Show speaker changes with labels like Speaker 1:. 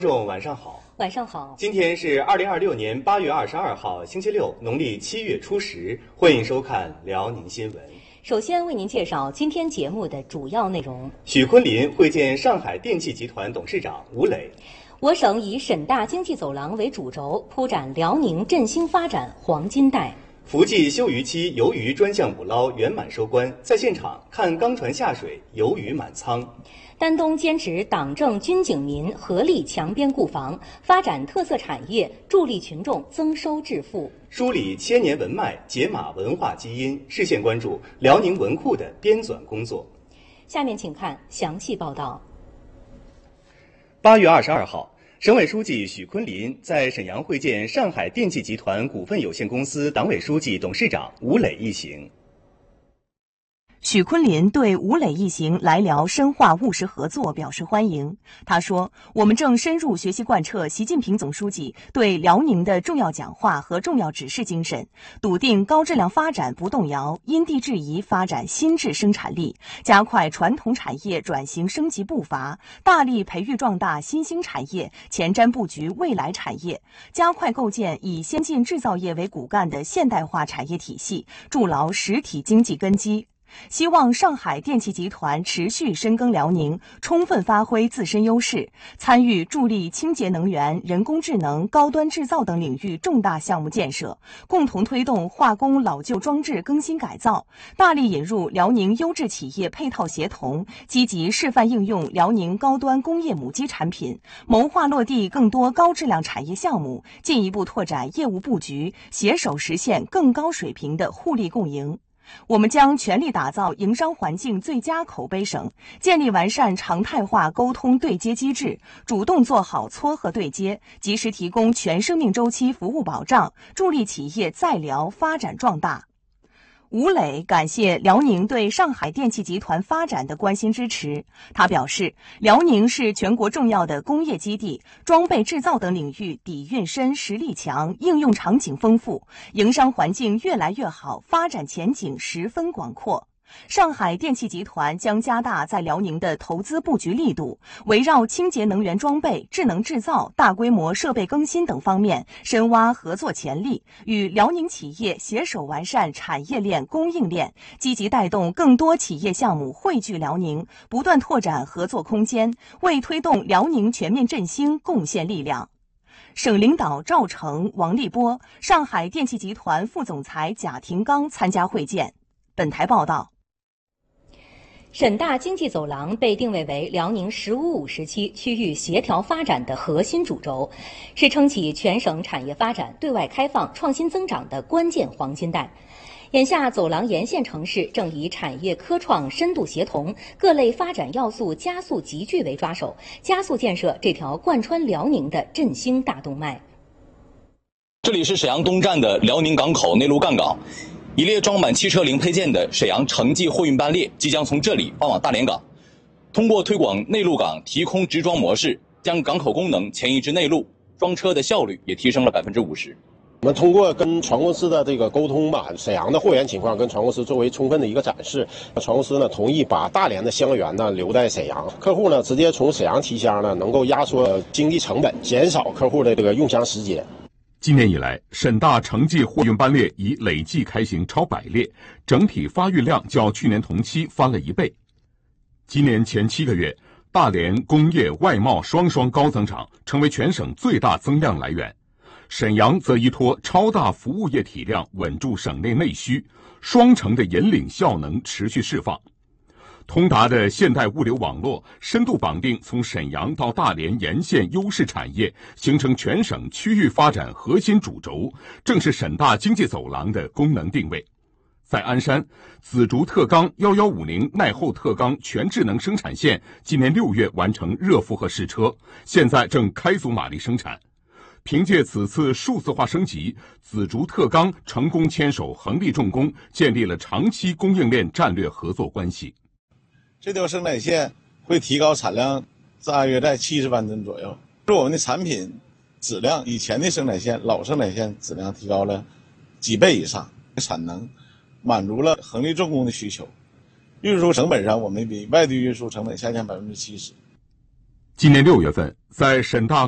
Speaker 1: 众晚上好。
Speaker 2: 晚上好。
Speaker 1: 今天是2026年8月22号，星期六，农历7月初10。欢迎收看辽宁新闻。
Speaker 2: 首先为您介绍今天节目的主要内容。
Speaker 1: 许昆林会见上海电气集团董事长吴磊。
Speaker 2: 我省以沈大经济走廊为主轴，铺展辽宁振兴发展黄金带。
Speaker 1: 福记休渔期鱿鱼专项捕捞圆满收官，在现场看钢船下水，鱿鱼满仓。
Speaker 2: 丹东坚持党政军警民合力强边固防，发展特色产业，助力群众增收致富。
Speaker 1: 梳理千年文脉，解码文化基因，视线关注辽宁文库的编纂工作。
Speaker 2: 下面请看详细报道。
Speaker 1: 8月22号，省委书记许昆林在沈阳会见上海电气集团股份有限公司党委书记、董事长吴磊一行。
Speaker 3: 许昆林对吴磊一行来辽深化务实合作表示欢迎。他说，我们正深入学习贯彻习近平总书记对辽宁的重要讲话和重要指示精神，笃定高质量发展不动摇，因地制宜发展新质生产力，加快传统产业转型升级步伐，大力培育壮大新兴产业，前瞻布局未来产业，加快构建以先进制造业为骨干的现代化产业体系，筑牢实体经济根基。希望上海电气集团持续深耕辽宁，充分发挥自身优势，参与助力清洁能源、人工智能、高端制造等领域重大项目建设，共同推动化工老旧装置更新改造，大力引入辽宁优质企业配套协同，积极示范应用辽宁高端工业母机产品，谋划落地更多高质量产业项目，进一步拓展业务布局，携手实现更高水平的互利共赢。我们将全力打造营商环境最佳口碑省，建立完善常态化沟通对接机制，主动做好撮合对接，及时提供全生命周期服务保障，助力企业在辽发展壮大。吴磊感谢辽宁对上海电气集团发展的关心支持。他表示，辽宁是全国重要的工业基地，装备制造等领域底蕴深、实力强，应用场景丰富，营商环境越来越好，发展前景十分广阔。上海电气集团将加大在辽宁的投资布局力度，围绕清洁能源装备、智能制造、大规模设备更新等方面深挖合作潜力，与辽宁企业携手完善产业链、供应链，积极带动更多企业项目汇聚辽宁，不断拓展合作空间，为推动辽宁全面振兴贡献力量。省领导赵成、王立波、上海电气集团副总裁贾廷刚参加会见。本台报道。
Speaker 2: 沈大经济走廊被定位为辽宁“15+5”时期区域协调发展的核心主轴，是撑起全省产业发展、对外开放、创新增长的关键黄金带。眼下，走廊沿线城市正以产业科创深度协同、各类发展要素加速集聚为抓手，加速建设这条贯穿辽宁的振兴大动脉。
Speaker 4: 这里是沈阳东站的辽宁港口内陆干港。一列装满汽车零配件的沈阳城际货运班列即将从这里搬往大连港。通过推广内陆港提空直装模式，将港口功能迁移至内陆，装车的效率也提升了50%。
Speaker 5: 我们通过跟船公司的这个沟通吧，沈阳的货源情况跟船公司作为充分的一个展示，船公司呢同意把大连的箱源呢留在沈阳，客户呢直接从沈阳提箱呢，能够压缩经济成本，减少客户的这个用箱时间。
Speaker 6: 今年以来，沈大城际货运班列已累计开行超100列，整体发运量较去年同期翻了1倍。今年前7个月，大连工业外贸双高增长，成为全省最大增量来源。沈阳则依托超大服务业体量稳住省内需，双城的引领效能持续释放。通达的现代物流网络深度绑定从沈阳到大连沿线优势产业，形成全省区域发展核心主轴，正是沈大经济走廊的功能定位。在鞍山，紫竹特钢1150耐候特钢全智能生产线今年6月完成热负荷试车，现在正开足马力生产。凭借此次数字化升级，紫竹特钢成功牵手恒力重工，建立了长期供应链战略合作关系。
Speaker 7: 这条生产线会提高产量大约在70万吨左右，是我们的产品质量以前的生产线老生产线质量提高了几倍以上，产能满足了恒力重工的需求。运输成本上，我们比外地运输成本下降70%。
Speaker 6: 今年6月份，在沈大